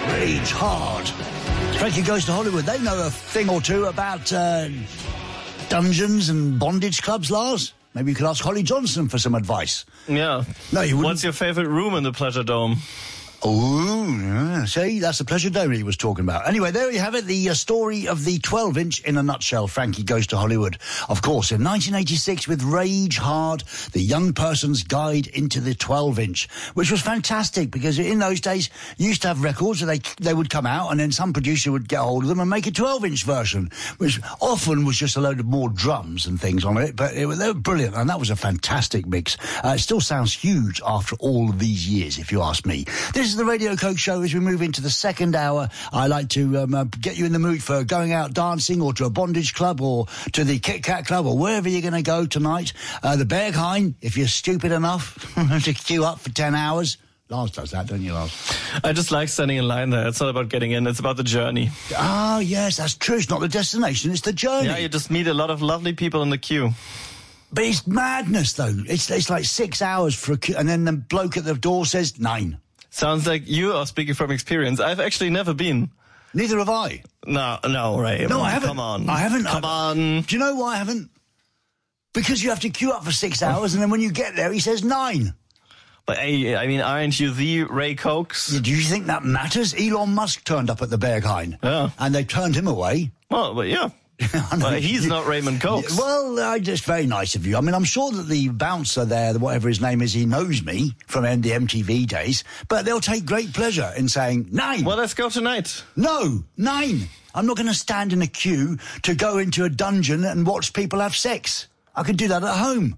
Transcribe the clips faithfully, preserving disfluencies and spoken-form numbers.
Rage Hard. Frankie Goes to Hollywood. They know a thing or two about uh, dungeons and bondage clubs, Lars. Maybe you could ask Holly Johnson for some advice. Yeah. No, you wouldn't. What's your favorite room in the Pleasure Dome? Oh, yeah. See, that's the Pleasure Dome he was talking about. Anyway, there you have it, the uh, story of the twelve-inch in a nutshell, Frankie Goes to Hollywood. Of course, in nineteen eighty-six with Rage Hard, the young person's guide into the twelve-inch, which was fantastic because in those days, you used to have records and they, they would come out and then some producer would get hold of them and make a twelve-inch version, which often was just a load of more drums and things on it, but it, they were brilliant, and that was a fantastic mix. Uh, it still sounds huge after all of these years, if you ask me. This is the Radio Coke Show. As we move into the second hour, I like to um, uh, get you in the mood for going out dancing or to a bondage club or to the Kit Kat Club or wherever you're going to go tonight. Uh, the Berghain, if you're stupid enough to queue up for ten hours. Lars does that, don't you, Lars? I just like standing in line there. It's not about getting in, it's about the journey. Ah, yes, that's true. It's not the destination, it's the journey. Yeah, you just meet a lot of lovely people in the queue. But it's madness, though. It's, it's like six hours for a queue, and then the bloke at the door says nine. Sounds like you are speaking from experience. I've actually never been. Neither have I. No, no, Ray. No, I haven't. Come on. I haven't. Come I, on. Do you know why I haven't? Because you have to queue up for six hours, and then when you get there, he says nine. But hey, I mean, aren't you the Ray Cokes? Do you think that matters? Elon Musk turned up at the Berghain. Yeah. And they turned him away. Well, but yeah. Well, he's not Raymond Cokes. Well, uh, just very nice of you. I mean, I'm sure that the bouncer there, whatever his name is, he knows me from the M T V days, but they'll take great pleasure in saying nine. Well, let's go tonight. No, nine. I'm not going to stand in a queue to go into a dungeon and watch people have sex. I could do that at home.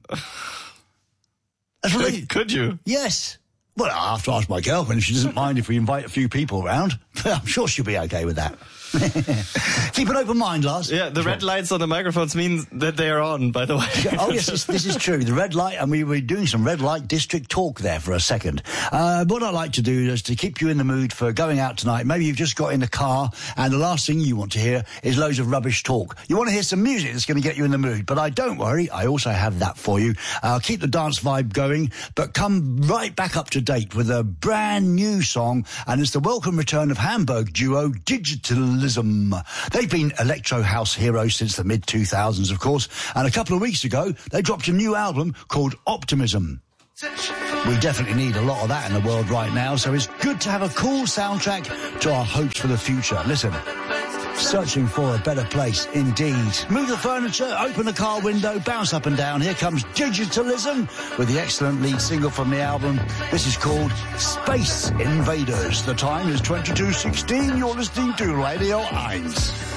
That's could, really, could you? Yes. Well, I'll have to ask my girlfriend if she doesn't mind if we invite a few people around. I'm sure she'll be okay with that. Keep an open mind, Lars. Yeah, the red lights on the microphones mean that they are on, by the way. Oh, yes, this, this is true. The red light, and we were doing some red light district talk there for a second. Uh, what I like to do is to keep you in the mood for going out tonight. Maybe you've just got in the car, and the last thing you want to hear is loads of rubbish talk. You want to hear some music that's going to get you in the mood. But I don't worry, I also have that for you. I'll keep the dance vibe going, but come right back up to date with a brand new song, and it's the welcome return of Hamburg duo Digitalism. They've been electro house heroes since the mid two thousands, of course, and a couple of weeks ago, they dropped a new album called Optimism. We definitely need a lot of that in the world right now, so it's good to have a cool soundtrack to our hopes for the future. Listen, searching for a better place, indeed. Move the furniture, open the car window, bounce up and down. Here comes Digitalism with the excellent lead single from the album. This is called Space Invaders. The time is twenty-two sixteen. You're listening to Radio Eins.